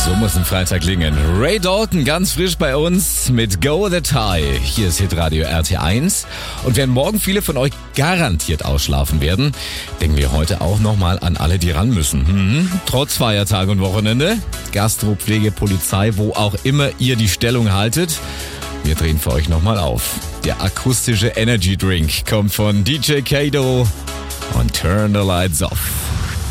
So muss ein Freitag klingen. Ray Dalton ganz frisch bei uns mit Go That High. Hier ist Hitradio RT1. Und während morgen viele von euch garantiert ausschlafen werden, denken wir heute auch nochmal an alle, die ran müssen. Trotz Feiertag und Wochenende. Gastro, Pflege, Polizei, wo auch immer ihr die Stellung haltet. Wir drehen für euch nochmal auf. Der akustische Energy Drink kommt von DJ Kato und Turn the Lights Off.